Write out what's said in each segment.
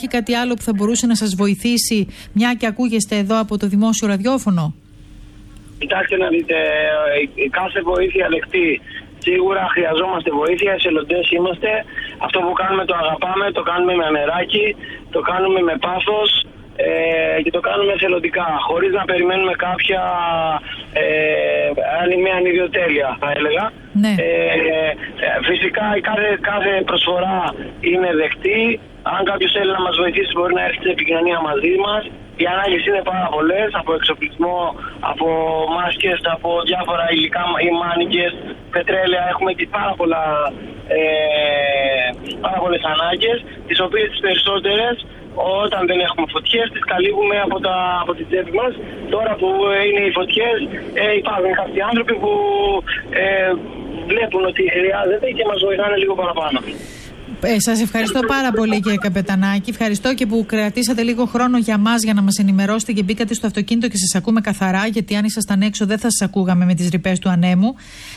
υπάρχει κάτι άλλο που θα μπορούσε να σας βοηθήσει, μια και ακούγεστε εδώ από το δημόσιο ραδιόφωνο? Κοιτάξτε να δείτε, κάθε βοήθεια δεκτή. Σίγουρα χρειαζόμαστε βοήθεια, εθελοντές είμαστε. Αυτό που κάνουμε το αγαπάμε, το κάνουμε με ανεράκι, το κάνουμε με πάθος και το κάνουμε εθελοντικά, χωρίς να περιμένουμε κάποια μια ανιδιοτέλεια, θα έλεγα. Ναι. Φυσικά κάθε προσφορά είναι δεκτή. Αν κάποιος θέλει να μας βοηθήσει, μπορεί να έρθει σε επικοινωνία μαζί μας. Οι ανάγκες είναι πάρα πολλές, από εξοπλισμό, από μάσκες, από διάφορα υλικά, οι μάνικες, πετρέλαια. Έχουμε και πάρα πολλές ανάγκες, τις οποίες τις περισσότερες, όταν δεν έχουμε φωτιές, τις καλύπτουμε από την τσέπη μας. Τώρα που είναι οι φωτιές, υπάρχουν κάποιοι άνθρωποι που βλέπουν ότι χρειάζεται και μας βοηθάνε λίγο παραπάνω. Σας ευχαριστώ πάρα πολύ, κύριε Καπετανάκη. Ευχαριστώ και που κρατήσατε λίγο χρόνο για μας, για να μας ενημερώσετε και μπήκατε στο αυτοκίνητο και σας ακούμε καθαρά, γιατί αν ήσασταν έξω δεν θα σας ακούγαμε με τις ρηπές του ανέμου.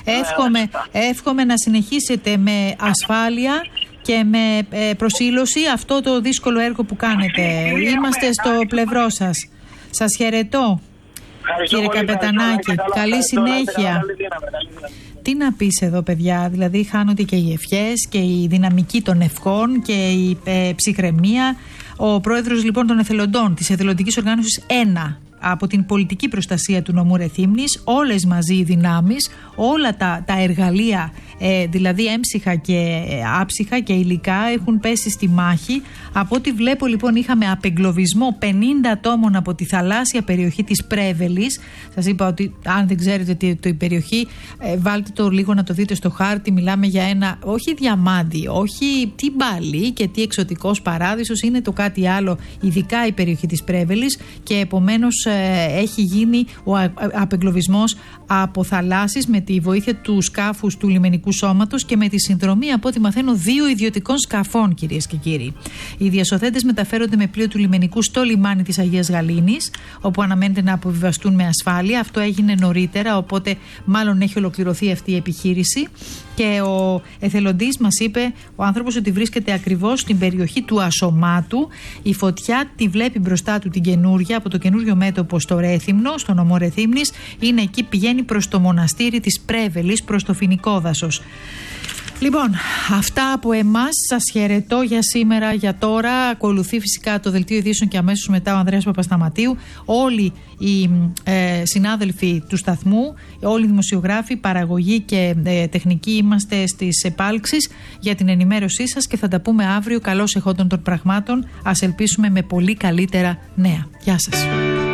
Εύχομαι να συνεχίσετε με ασφάλεια και με προσήλωση αυτό το δύσκολο έργο που κάνετε. Είμαστε στο πλευρό σας. Σας χαιρετώ, κύριε Καπετανάκη. Καλή συνέχεια. Τι να πεις εδώ, παιδιά, δηλαδή χάνονται και οι ευχές και η δυναμική των ευχών και η ψυχραιμία. Ο πρόεδρος λοιπόν των εθελοντών της εθελοντικής οργάνωσης 1 από την πολιτική προστασία του νομού Ρεθύμνης, όλες μαζί οι δυνάμεις, όλα τα εργαλεία, δηλαδή έμψυχα και άψυχα και υλικά, έχουν πέσει στη μάχη. Από ό,τι βλέπω λοιπόν είχαμε απεγκλωβισμό 50 ατόμων από τη θαλάσσια περιοχή της Πρέβελης. Σας είπα ότι αν δεν ξέρετε την περιοχή, βάλτε το λίγο να το δείτε στο χάρτη. Μιλάμε για ένα, όχι διαμάντι, όχι τι μπάλι και τι εξωτικός παράδεισος, είναι το κάτι άλλο, ειδικά η περιοχή της Πρέβελης, και επομένως έχει γίνει ο απεγκλωβισμός από θαλάσσης με τη βοήθεια του σκάφους του λιμενικού σώματος και με τη συνδρομή, από ό,τι μαθαίνω, 2 ιδιωτικών σκαφών, κυρίες και κύριοι. Οι διασωθέντες μεταφέρονται με πλοίο του λιμενικού στο λιμάνι της Αγίας Γαλήνης, όπου αναμένεται να αποβιβαστούν με ασφάλεια. Αυτό έγινε νωρίτερα, οπότε μάλλον έχει ολοκληρωθεί αυτή η επιχείρηση. Και ο εθελοντής μας είπε, ο άνθρωπος, ότι βρίσκεται ακριβώς στην περιοχή του Ασωμάτου. Η φωτιά τη βλέπει μπροστά του την καινούρια, από το καινούριο μέτωπο στο Ρέθυμνο, στο νομό Ρεθύμνης. Είναι εκεί, πηγαίνει προς το μοναστήρι της Πρέβελης, προς το Φοινικό δάσος. Λοιπόν, αυτά από εμάς. Σας χαιρετώ για σήμερα, για τώρα. Ακολουθεί φυσικά το δελτίο ειδήσεων και αμέσως μετά ο Ανδρέας Παπασταματίου. Όλοι οι συνάδελφοι του σταθμού, όλοι οι δημοσιογράφοι, παραγωγή και τεχνικοί είμαστε στις επάλξεις για την ενημέρωσή σας και θα τα πούμε αύριο. Καλώς εχόντων των πραγμάτων. Ας ελπίσουμε με πολύ καλύτερα νέα. Γεια σας.